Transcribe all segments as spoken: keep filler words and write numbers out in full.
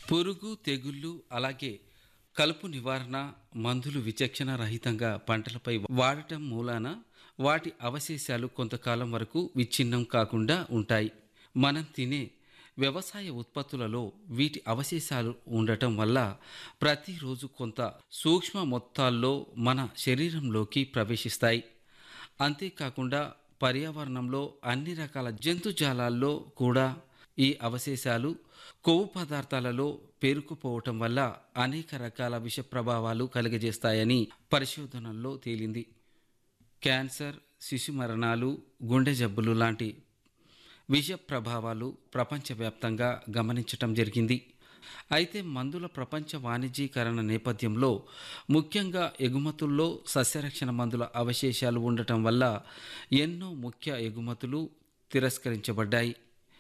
పురుగు, తెగుళ్ళు అలాగే కలుపు నివారణ మందులు విచక్షణ రహితంగా పంటలపై వాడటం మూలాన వాటి అవశేషాలు కొంతకాలం వరకు విచ్ఛిన్నం కాకుండా ఉంటాయి. మనం తినే వ్యవసాయ ఉత్పత్తులలో వీటి అవశేషాలు ఉండటం వల్ల ప్రతిరోజు కొంత సూక్ష్మ మొత్తాల్లో మన శరీరంలోకి ప్రవేశిస్తాయి. అంతేకాకుండా పర్యావరణంలో అన్ని రకాల జంతుజాలాల్లో కూడా ఈ అవశేషాలు కొవ్వు పదార్థాలలో పేరుకుపోవటం వల్ల అనేక రకాల విష ప్రభావాలు కలుగజేస్తాయని పరిశోధనల్లో తేలింది. క్యాన్సర్, శిశు మరణాలు, గుండె జబ్బులు లాంటి విష ప్రభావాలు ప్రపంచవ్యాప్తంగా గమనించటం జరిగింది. అయితే మందుల ప్రపంచ వాణిజ్యీకరణ నేపథ్యంలో ముఖ్యంగా ఎగుమతుల్లో సస్యరక్షణ మందుల అవశేషాలు ఉండటం వల్ల ఎన్నో ముఖ్య ఎగుమతులు తిరస్కరించబడ్డాయి.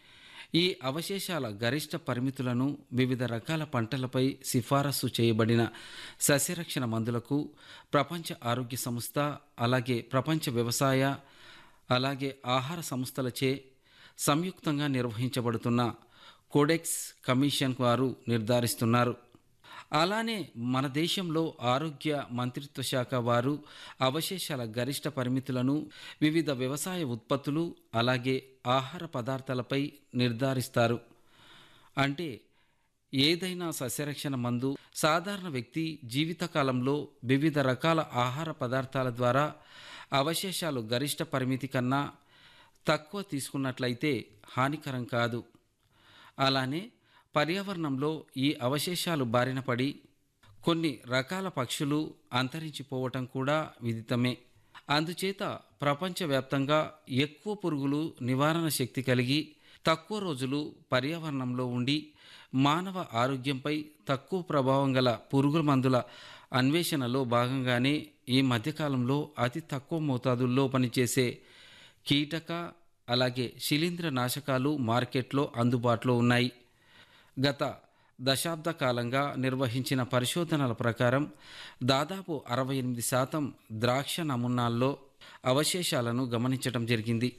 ఈ అవశేషాల గరిష్ట పరిమితులను వివిధ రకాల పంటలపై సిఫారసు చేయబడిన సస్యరక్షణ మందులకు ప్రపంచ ఆరోగ్య సంస్థ అలాగే ప్రపంచ వ్యవసాయ అలాగే ఆహార సంస్థలచే సంయుక్తంగా నిర్వహించబడుతున్న కోడెక్స్ కమిషన్ వారు నిర్ధారిస్తున్నారు. అలానే మన దేశంలో ఆరోగ్య మంత్రిత్వ శాఖ వారు అవశేషాల గరిష్ట పరిమితులను వివిధ వ్యవసాయ ఉత్పత్తులు అలాగే ఆహార పదార్థాలపై నిర్ధారిస్తారు. అంటే ఏదైనా సస్యరక్షణ మందు సాధారణ వ్యక్తి జీవితకాలంలో వివిధ రకాల ఆహార పదార్థాల ద్వారా అవశేషాలు గరిష్ట పరిమితి కన్నా తక్కువ తీసుకున్నట్లయితే హానికరం కాదు. అలానే పర్యావరణంలో ఈ అవశేషాలు బారిన పడి కొన్ని రకాల పక్షులు అంతరించిపోవటం కూడా విదితమే. అందుచేత ప్రపంచవ్యాప్తంగా ఎక్కువ పురుగులు నివారణ శక్తి కలిగి తక్కువ రోజులు పర్యావరణంలో ఉండి మానవ ఆరోగ్యంపై తక్కువ ప్రభావం గల పురుగుల మందుల అన్వేషణలో భాగంగానే ఈ మధ్యకాలంలో అతి తక్కువ మోతాదుల్లో పనిచేసే కీటక అలాగే శిలీంద్ర నాశకాలు మార్కెట్లో అందుబాటులో ఉన్నాయి. గత దశాబ్ద కాలంగా నిర్వహించిన పరిశోధనల ప్రకారం దాదాపు అరవై ఎనిమిది శాతం ద్రాక్ష నమూనాల్లో అవశేషాలను గమనించడం జరిగింది.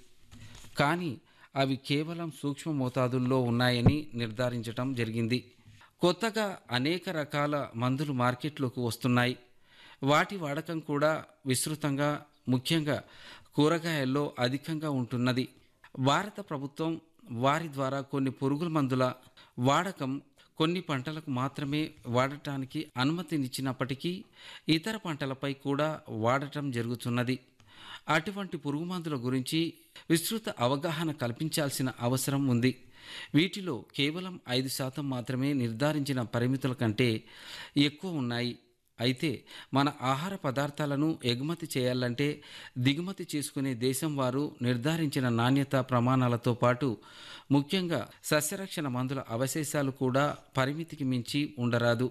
కానీ అవి కేవలం సూక్ష్మ మోతాదుల్లో ఉన్నాయని నిర్ధారించడం జరిగింది. కొత్తగా అనేక రకాల మందులు మార్కెట్లోకి వస్తున్నాయి. వాటి వాడకం కూడా విస్తృతంగా ముఖ్యంగా కూరగాయల్లో అధికంగా ఉంటున్నది. భారత ప్రభుత్వం వారి ద్వారా కొన్ని పురుగుల మందుల వాడకం కొన్ని పంటలకు మాత్రమే వాడటానికి అనుమతినిచ్చినప్పటికీ ఇతర పంటలపై కూడా వాడటం జరుగుతున్నది. అటువంటి పురుగు మందుల గురించి విస్తృత అవగాహన కల్పించాల్సిన అవసరం ఉంది. వీటిలో కేవలం ఐదు శాతం మాత్రమే నిర్ధారించిన పరిమితుల కంటే ఎక్కువ ఉన్నాయి. అయితే మన ఆహార పదార్థాలను ఎగుమతి చేయాలంటే దిగుమతి చేసుకునే దేశం వారు నిర్ధారించిన నాణ్యత ప్రమాణాలతో పాటు ముఖ్యంగా సస్యరక్షణ మందుల అవశేషాలు కూడా పరిమితికి మించి ఉండరాదు.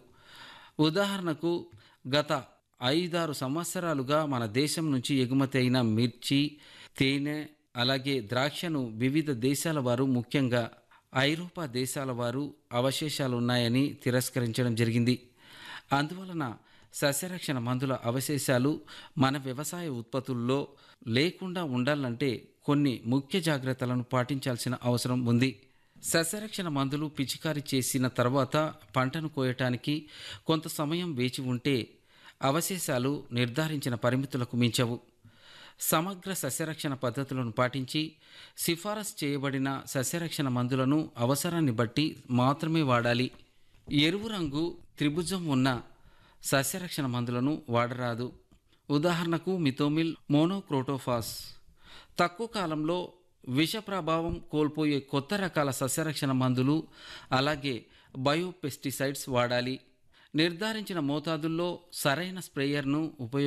ఉదాహరణకు గత ఐదారు సంవత్సరాలుగా మన దేశం నుంచి ఎగుమతి అయిన మిర్చి, తేనె అలాగే ద్రాక్షను వివిధ దేశాల వారు ముఖ్యంగా ఐరోపా దేశాల వారు అవశేషాలున్నాయని తిరస్కరించడం జరిగింది. అందువలన సస్యరక్షణ మందుల అవశేషాలు మన వ్యవసాయ ఉత్పత్తుల్లో లేకుండా ఉండాలంటే కొన్ని ముఖ్య జాగ్రత్తలను పాటించాల్సిన అవసరం ఉంది. సస్యరక్షణ మందులు పిచికారీ చేసిన తర్వాత పంటను కోయటానికి కొంత సమయం వేచి ఉంటే అవశేషాలు నిర్ధారించిన పరిమితులకు మించవు. సమగ్ర సస్యరక్షణ పద్ధతులను పాటించి సిఫారసు చేయబడిన సస్యరక్షణ మందులను అవసరాన్ని బట్టి మాత్రమే వాడాలి. ఎరుపు రంగు త్రిభుజం ఉన్న సస్యరక్షణ మందులను వాడరాదు. ఉదాహరణకు మిథోమిల్ మోనోక్రోటోఫాస్. తక్కువ కాలంలో విష ప్రభావం కోల్పోయే కొత్త రకాల సస్యరక్షణ మందులు అలాగే బయోపెస్టిసైడ్స్ వాడాలి. నిర్ధారించిన మోతాదుల్లో సరైన స్ప్రేయర్ను ఉపయోగించాలి.